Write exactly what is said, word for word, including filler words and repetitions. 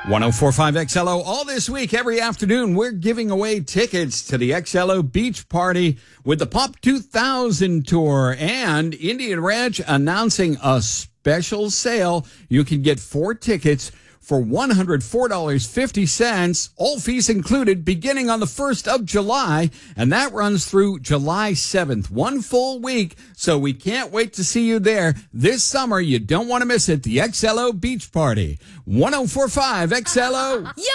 one oh four point five X L O. All this week, every afternoon, we're giving away tickets to the X L O Beach Party with the Pop two thousand Tour and Indian Ranch announcing a special sale. You can get four tickets for one hundred four dollars and fifty cents, all fees included, beginning on the first of July, and that runs through July seventh, one full week, so we can't wait to see you there this summer. You don't want to miss it, the X L O Beach Party. one oh four point five X L O. Yeah!